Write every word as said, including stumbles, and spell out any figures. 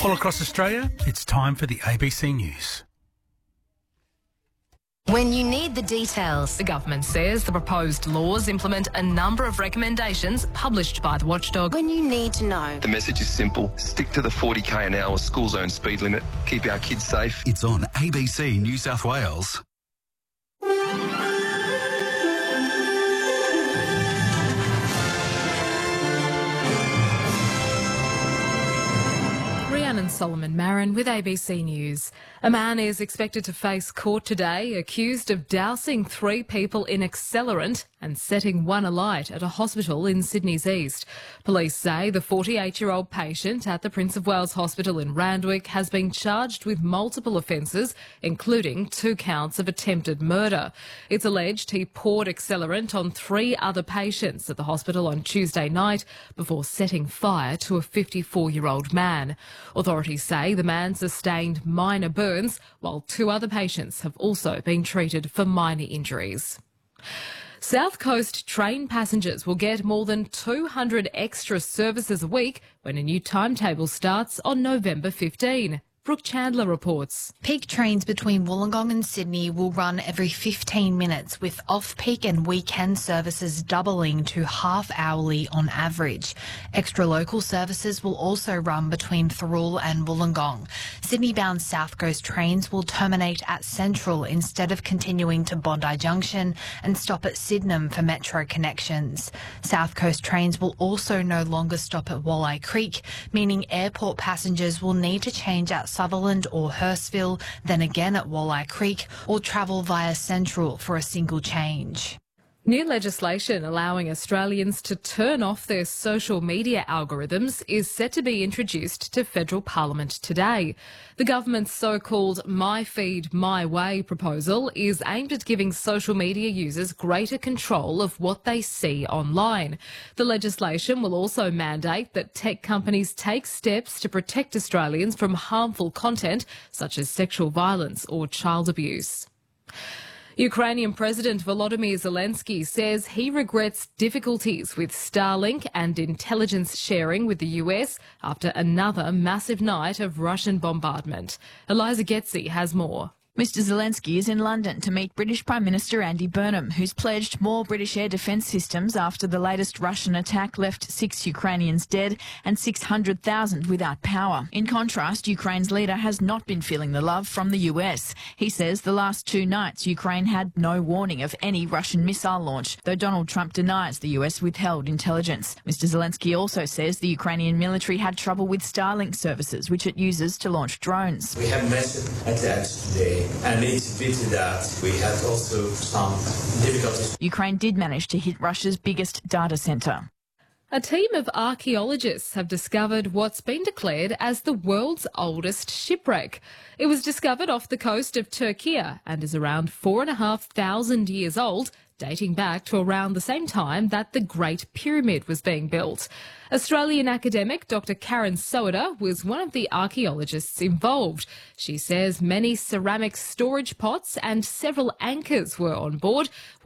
All across Australia, it's time for the A B C News. When you need the details, the government says the proposed laws implement a number of recommendations published by the watchdog. When you need to know. The message is simple. Stick to the forty k an hour school zone speed limit. Keep our kids safe. It's on A B C New South Wales. And Solomon Marin with A B C News. A man is expected to face court today accused of dousing three people in accelerant and setting one alight at a hospital in Sydney's east. Police say the forty-eight-year-old patient at the Prince of Wales Hospital in Randwick has been charged with multiple offences, including two counts of attempted murder. It's alleged he poured accelerant on three other patients at the hospital on Tuesday night before setting fire to a fifty-four-year-old man. Authorities say the man sustained minor burns, while two other patients have also been treated for minor injuries. South Coast train passengers will get more than two hundred extra services a week when a new timetable starts on November fifteenth. Brooke Chandler reports. Peak trains between Wollongong and Sydney will run every fifteen minutes, with off-peak and weekend services doubling to half-hourly on average. Extra local services will also run between Thirroul and Wollongong. Sydney-bound South Coast trains will terminate at Central instead of continuing to Bondi Junction and stop at Sydenham for metro connections. South Coast trains will also no longer stop at Walleye Creek, meaning airport passengers will need to change at Sutherland or Hurstville, then again at Walleye Creek, or travel via Central for a single change. New legislation allowing Australians to turn off their social media algorithms is set to be introduced to federal parliament today. The government's so-called My Feed, My Way proposal is aimed at giving social media users greater control of what they see online. The legislation will also mandate that tech companies take steps to protect Australians from harmful content such as sexual violence or child abuse. Ukrainian President Volodymyr Zelensky says he regrets difficulties with Starlink and intelligence sharing with the U S after another massive night of Russian bombardment. Eliza Getzi has more. Mister Zelensky is in London to meet British Prime Minister Andy Burnham, who's pledged more British air defence systems after the latest Russian attack left six Ukrainians dead and six hundred thousand without power. In contrast, Ukraine's leader has not been feeling the love from the U S. He says the last two nights Ukraine had no warning of any Russian missile launch, though Donald Trump denies the U S withheld intelligence. Mister Zelensky also says the Ukrainian military had trouble with Starlink services, which it uses to launch drones. We have massive attacks today. And it's due to that we had also some difficulties. Ukraine did manage to hit Russia's biggest data centre. A team of archaeologists have discovered what's been declared as the world's oldest shipwreck. It was discovered off the coast of Turkey and is around four and a half thousand years old, dating back to around the same time that the Great Pyramid was being built. Australian academic Doctor Karen Soder was one of the archaeologists involved. She says many ceramic storage pots and several anchors were on board,